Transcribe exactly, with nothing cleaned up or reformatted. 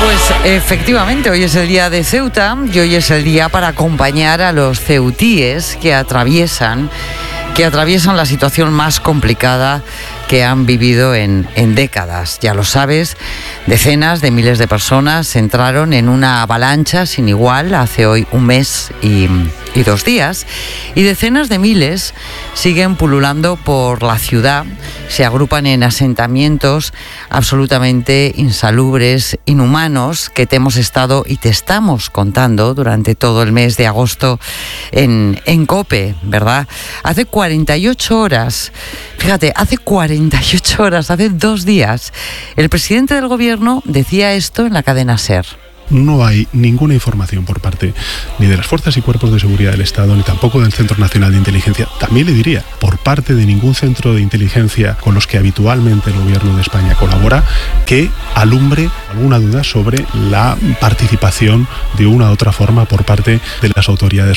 Pues efectivamente, hoy es el día de Ceuta y hoy es el día para acompañar a los ceutíes que atraviesan, que atraviesan la situación más complicada que han vivido en, en décadas. Ya lo sabes, decenas de miles de personas entraron en una avalancha sin igual hace hoy un mes y, y dos días, y decenas de miles siguen pululando por la ciudad, se agrupan en asentamientos absolutamente insalubres, inhumanos, que te hemos estado y te estamos contando durante todo el mes de agosto en, en COPE, ¿verdad? Hace cuarenta y ocho horas, fíjate, hace cuarenta y ocho horas, hace dos días, el presidente del gobierno decía esto en la cadena SER. No hay ninguna información por parte ni de las fuerzas y cuerpos de seguridad del Estado, ni tampoco del Centro Nacional de Inteligencia, también le diría, por parte de ningún centro de inteligencia con los que habitualmente el gobierno de España colabora, que alumbre alguna duda sobre la participación de una u otra forma por parte de las autoridades